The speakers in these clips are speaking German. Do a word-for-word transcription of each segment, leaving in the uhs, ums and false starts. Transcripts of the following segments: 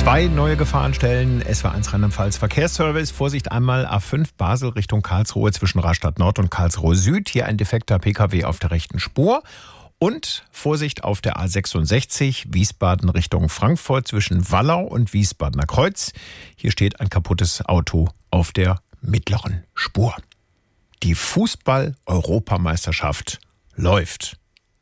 Zwei neue Gefahrenstellen, S W R eins Rheinland-Pfalz Verkehrsservice. Vorsicht einmal A fünf Basel Richtung Karlsruhe zwischen Rastatt Nord und Karlsruhe Süd. Hier ein defekter Pkw auf der rechten Spur. Und Vorsicht auf der A sechsundsechzig Wiesbaden Richtung Frankfurt zwischen Wallau und Wiesbadener Kreuz. Hier steht ein kaputtes Auto auf der mittleren Spur. Die Fußball-Europameisterschaft läuft.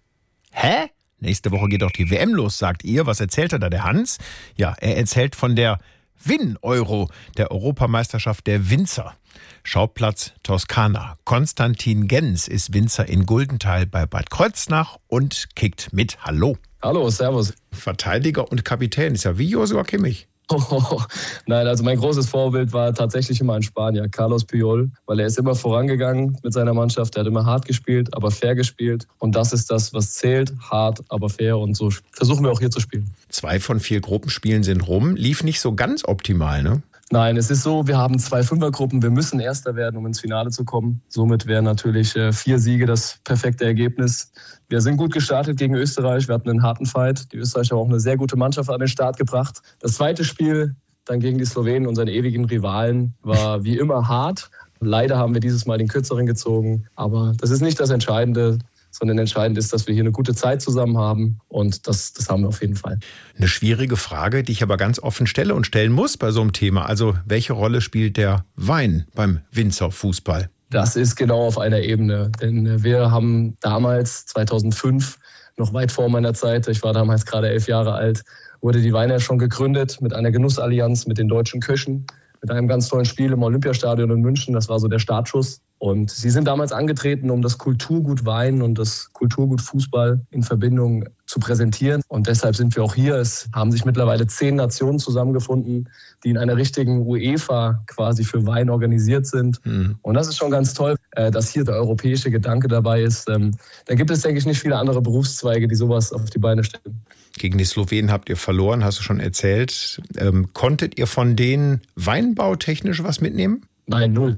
Hä? Nächste Woche geht doch die W M los, sagt ihr. Was erzählt er da, der Hans? Ja, er erzählt von der Win-Euro, der Europameisterschaft der Winzer. Schauplatz Toskana. Konstantin Gens ist Winzer in Guldenthal bei Bad Kreuznach und kickt mit. Hallo. Hallo, servus. Verteidiger und Kapitän, ist ja wie Joshua Kimmich. Oh, nein, also mein großes Vorbild war tatsächlich immer ein Spanier, Carlos Puyol, weil er ist immer vorangegangen mit seiner Mannschaft. Er hat immer hart gespielt, aber fair gespielt. Und das ist das, was zählt, hart, aber fair. Und so versuchen wir auch hier zu spielen. Zwei von vier Gruppenspielen sind rum. Lief nicht so ganz optimal, ne? Nein, es ist so, wir haben zwei Fünfergruppen. Wir müssen Erster werden, um ins Finale zu kommen. Somit wären natürlich vier Siege das perfekte Ergebnis. Wir sind gut gestartet gegen Österreich. Wir hatten einen harten Fight. Die Österreicher haben auch eine sehr gute Mannschaft an den Start gebracht. Das zweite Spiel, dann gegen die Slowenen, unseren ewigen Rivalen, war wie immer hart. Leider haben wir dieses Mal den Kürzeren gezogen. Aber das ist nicht das Entscheidende, sondern entscheidend ist, dass wir hier eine gute Zeit zusammen haben. Und das, das haben wir auf jeden Fall. Eine schwierige Frage, die ich aber ganz offen stelle und stellen muss bei so einem Thema. Also, welche Rolle spielt der Wein beim Winzerfußball? Das ist genau auf einer Ebene. Denn wir haben damals, zweitausendfünf, noch weit vor meiner Zeit, ich war damals gerade elf Jahre alt, wurde die Weiner schon gegründet mit einer Genussallianz mit den deutschen Köchen, mit einem ganz tollen Spiel im Olympiastadion in München. Das war so der Startschuss. Und sie sind damals angetreten, um das Kulturgut Wein und das Kulturgut Fußball in Verbindung zu präsentieren. Und deshalb sind wir auch hier. Es haben sich mittlerweile zehn Nationen zusammengefunden, die in einer richtigen UEFA quasi für Wein organisiert sind. Mhm. Und das ist schon ganz toll, dass hier der europäische Gedanke dabei ist. Da gibt es, denke ich, nicht viele andere Berufszweige, die sowas auf die Beine stellen. Gegen die Slowenen habt ihr verloren, hast du schon erzählt. Ähm, konntet ihr von denen weinbautechnisch was mitnehmen? Nein, null.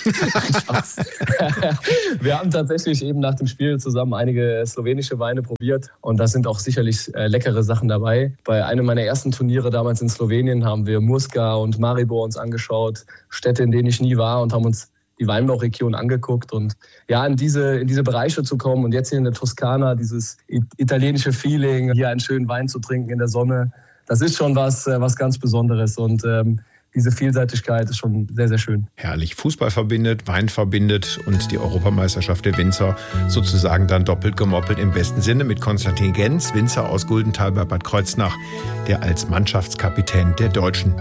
Wir haben tatsächlich eben nach dem Spiel zusammen einige slowenische Weine probiert und da sind auch sicherlich äh, leckere Sachen dabei. Bei einem meiner ersten Turniere damals in Slowenien haben wir Murska und Maribor uns angeschaut, Städte, in denen ich nie war, und haben uns die Weinbauregion angeguckt. Und ja, in diese, in diese Bereiche zu kommen und jetzt hier in der Toskana, dieses italienische Feeling, hier einen schönen Wein zu trinken in der Sonne, das ist schon was, was ganz Besonderes. Und ähm, diese Vielseitigkeit ist schon sehr, sehr schön. Herrlich. Fußball verbindet, Wein verbindet und die Europameisterschaft der Winzer sozusagen dann doppelt gemoppelt im besten Sinne mit Konstantin Gens, Winzer aus Guldenthal bei Bad Kreuznach, der als Mannschaftskapitän der deutschen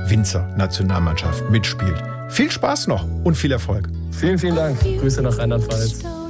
Winzer-Nationalmannschaft mitspielt. Viel Spaß noch und viel Erfolg. Vielen, vielen Dank. Grüße nach Rheinland-Pfalz.